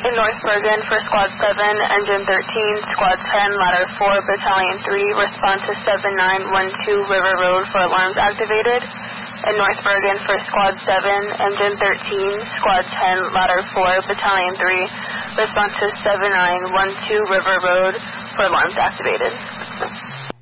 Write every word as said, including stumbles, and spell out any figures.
In North Bergen for Squad seven, Engine thirteen, Squad ten, Ladder four, Battalion three, respond to seven nine one two River Road for alarms activated. In North Bergen for Squad seven, Engine thirteen, Squad ten, Ladder four, Battalion three, respond to seven nine one two River Road for alarms activated.